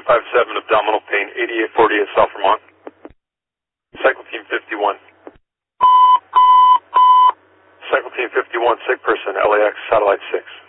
257, abdominal pain, 8848 South Vermont. Cycle Team 51. Cycle Team 51, sick person, LAX, Satellite 6.